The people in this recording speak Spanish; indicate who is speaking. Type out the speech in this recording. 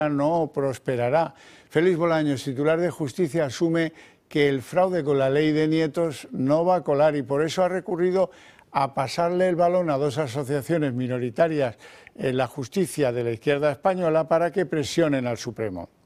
Speaker 1: no prosperará. Félix Bolaños, titular de Justicia, asume que el fraude con la ley de nietos no va a colar y por eso ha recurrido a pasarle el balón a dos asociaciones minoritarias en la justicia de la izquierda española para que presionen al Supremo.